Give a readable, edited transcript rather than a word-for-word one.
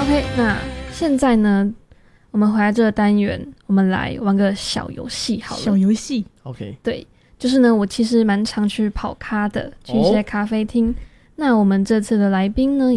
OK， 那现在呢，我们回来这个单元，我们来玩个小游戏好了。 小游戏 OK， 对，就是呢，我其实蛮常去跑咖的，去一些咖啡厅。那我们这次的来宾呢，